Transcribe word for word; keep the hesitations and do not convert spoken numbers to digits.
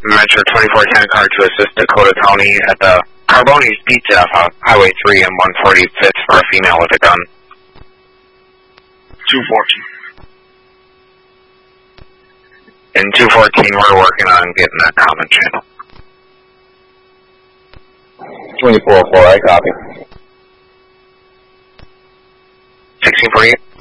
Metro twenty-four ten car to assist Dakota County at the Carboni's Pizza off Highway three and one forty-fifth for a female with a gun. two fourteen. In two fourteen, we're working on getting that common channel. twenty-four four, I copy. sixteen forty-eight.